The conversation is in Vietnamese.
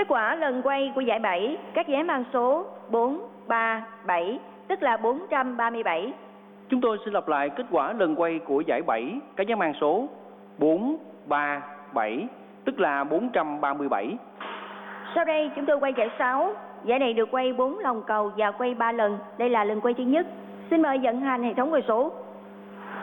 Kết quả lần quay của giải 7, các vé mang số 4, 3, 7, tức là 437. Chúng tôi xin lặp lại kết quả lần quay của giải 7, các vé mang số 4, 3, 7, tức là 437. Sau đây chúng tôi quay giải 6. Giải này được quay 4 lòng cầu và quay 3 lần. Đây là lần quay thứ nhất. Xin mời vận hành hệ thống quay số.